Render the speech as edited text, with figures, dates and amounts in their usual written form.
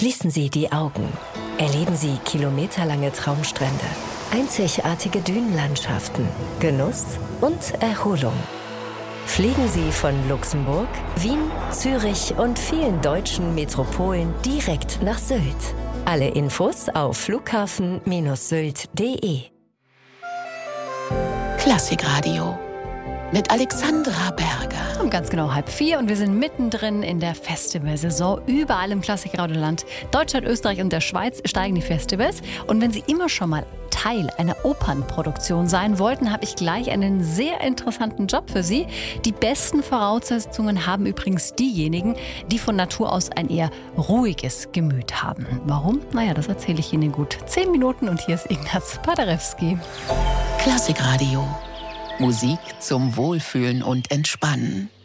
Schließen Sie die Augen. Erleben Sie kilometerlange Traumstrände, einzigartige Dünenlandschaften, Genuss und Erholung. Fliegen Sie von Luxemburg, Wien, Zürich und vielen deutschen Metropolen direkt nach Sylt. Alle Infos auf flughafen-sylt.de. Klassikradio mit Alexandra Berger. Um ganz genau 3:30 und wir sind mittendrin in der Festivalsaison. Überall im Klassikradioland, Deutschland, Österreich und der Schweiz steigen die Festivals. Und wenn Sie immer schon mal Teil einer Opernproduktion sein wollten, habe ich gleich einen sehr interessanten Job für Sie. Die besten Voraussetzungen haben übrigens diejenigen, die von Natur aus ein eher ruhiges Gemüt haben. Warum? Naja, das erzähle ich Ihnen in gut 10 Minuten und hier ist Ignaz Paderewski. Klassikradio. Musik zum Wohlfühlen und Entspannen.